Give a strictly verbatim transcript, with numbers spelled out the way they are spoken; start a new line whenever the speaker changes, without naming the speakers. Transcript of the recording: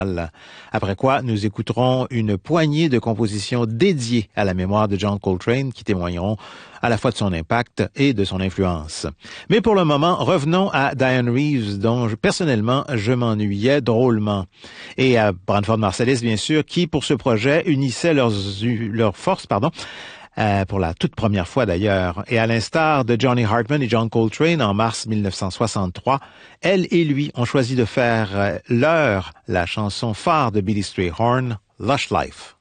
Après quoi, nous écouterons une poignée de compositions dédiées à la mémoire de John Coltrane qui témoigneront à la fois de son impact et de son influence. Mais pour le moment, revenons à Dianne Reeves, dont je, personnellement, je m'ennuyais drôlement. Et à Branford Marsalis, bien sûr, qui, pour ce projet, unissait leurs, leurs forces, pardon, Euh, pour la toute première fois d'ailleurs. Et à l'instar de Johnny Hartman et John Coltrane en mars mille neuf cent soixante-trois, elle et lui ont choisi de faire euh, leur, la chanson phare de Billy Strayhorn, Lush Life.